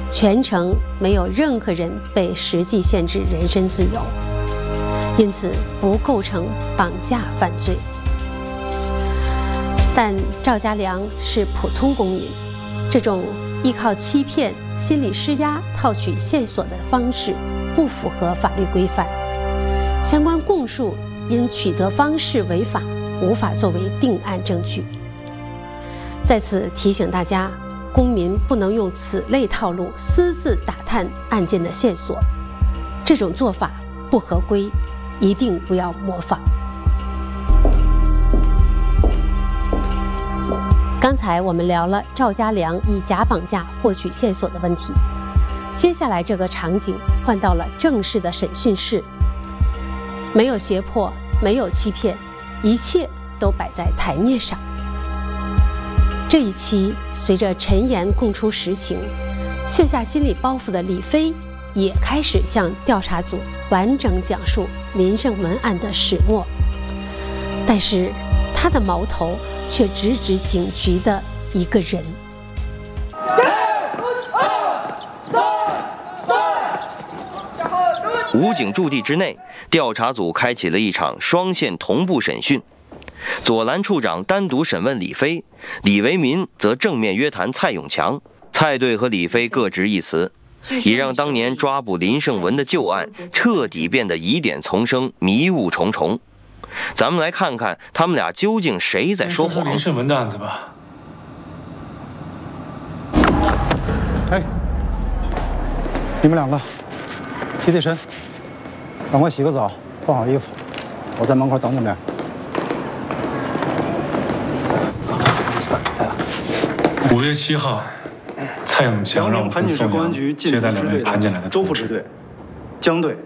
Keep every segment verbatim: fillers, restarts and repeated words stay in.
全程没有任何人被实际限制人身自由，因此不构成绑架犯罪。但赵家良是普通公民，这种依靠欺骗、心理施压套取线索的方式不符合法律规范，相关供述因取得方式违法，无法作为定案证据。在此提醒大家，公民不能用此类套路私自打探案件的线索，这种做法不合规，一定不要模仿。刚才我们聊了赵家良以假绑架获取线索的问题，接下来这个场景换到了正式的审讯室，没有胁迫，没有欺骗，一切都摆在台面上。这一期随着陈岩供出实情，卸下心理包袱的李飞也开始向调查组完整讲述林胜文案的始末，但是他的矛头却直指警局的一个人。 武警驻地之内，调查组开启了一场双线同步审讯。左栏处长单独审问李飞，李维民则正面约谈蔡永强。蔡队和李飞各执一词，也让当年抓捕林胜文的旧案彻底变得疑点丛生、迷雾重重。咱们来看看他们俩究竟谁在说谎。 林胜文的案子吧。 哎，你们两个提提神，赶快洗个澡，换好衣服，我在门口等你们俩。 五月七号，蔡永强让我们宋阳接待两位盘进来的周副支队、江队。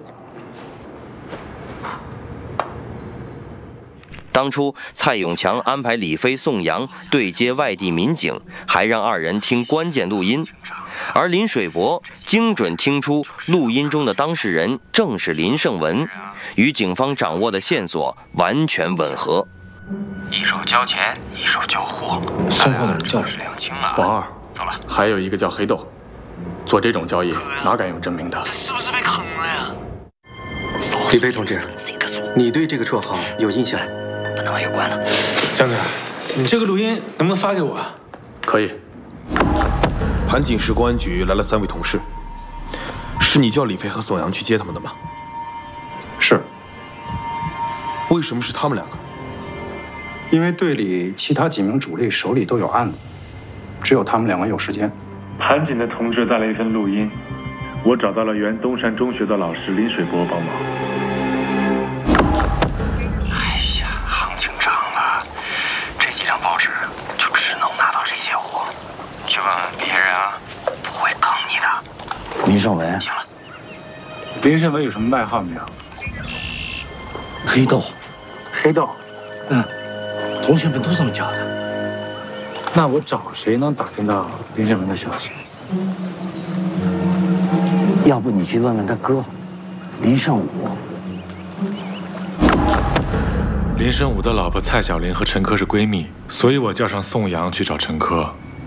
当初蔡永强安排李飞、宋阳对接外地民警，还让二人听关键录音，而林水伯精准听出录音中的当事人正是林胜文，与警方掌握的线索完全吻合。 一手交钱，一手交货， 送货的人叫王二， 走了。 还有一个叫黑豆，做这种交易哪敢用真名的？ 这是不是被坑了呀？ 李飞同志，你对这个绰号有印象？ 不能有关了。 江子，你这个录音能不能发给我？ 可以。盘锦市公安局来了三位同事，是你叫李飞和宋阳去接他们的吗？ 是。 为什么是他们两个？ 因为队里其他几名主力手里都有案子，只有他们两个有时间。 盘锦的同志带了一份录音，我找到了原东山中学的老师林水波帮忙。 哎呀，行情涨了，这几张报纸就只能拿到这些货。去问问别人啊，不会坑你的。 林胜文。 行了。 林胜文有什么外号没有？ 黑豆。 黑豆。 嗯。同学们都这么叫的。 那我找谁能打听到林胜文的消息？ 要不你去问问他哥，林胜武。 林胜武的老婆蔡小玲和陈科是闺蜜，所以我叫上宋阳去找陈科。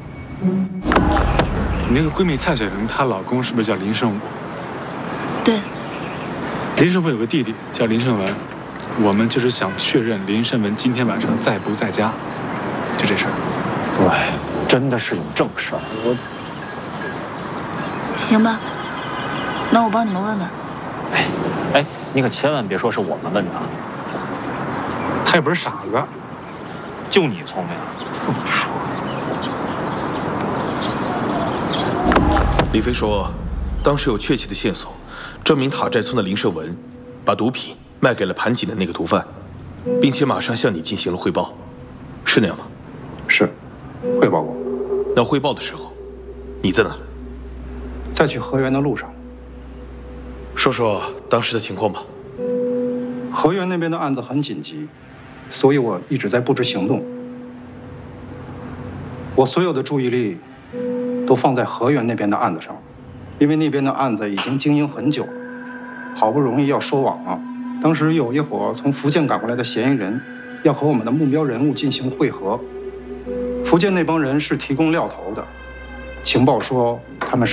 你那个闺蜜蔡小玲，她老公是不是叫林胜武？ 对。 林胜武有个弟弟叫林胜文。我们就是想确认林胜文今天晚上在不在家，就这事儿。 对，真的是有正事儿。我行吧，那我帮你们问问。 哎哎，你可千万别说是我们问的啊！ 他又不是傻子， 就你聪明。 你说。 李飞说，当时有确切的线索，证明塔寨村的林胜文把毒品卖给了盘锦的那个毒贩，并且马上向你进行了汇报，是那样吗？ 是，汇报过。 那汇报的时候，你在哪？ 在去河源的路上。 说说当时的情况吧。 河源那边的案子很紧急，所以我一直在布置行动。我所有的注意力都放在河源那边的案子上，因为那边的案子已经经营很久了，好不容易要收网了。当时有一伙从福建赶过来的嫌疑人，要和我们的目标人物进行会合。福建那帮人是提供料头的，情报说他们是